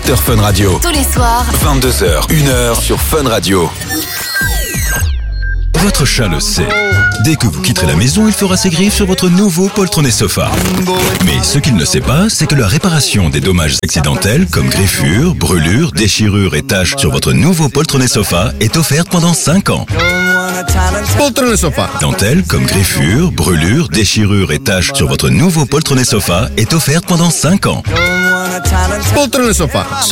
l'After Fun Radio. Tous les soirs, 22h, 1h sur Fun Radio. Votre chat le sait. Dès que vous quitterez la maison, il fera ses griffes sur votre nouveau poltronné sofa. Mais ce qu'il ne sait pas, c'est que la réparation des dommages accidentels comme griffures, brûlures, déchirures et taches sur votre nouveau poltronné sofa est offerte pendant 5 ans. Poltronné sofa. Dentelle comme griffures, brûlures, déchirures et taches sur votre nouveau poltronné sofa est offerte pendant 5 ans. Poltronné sofa.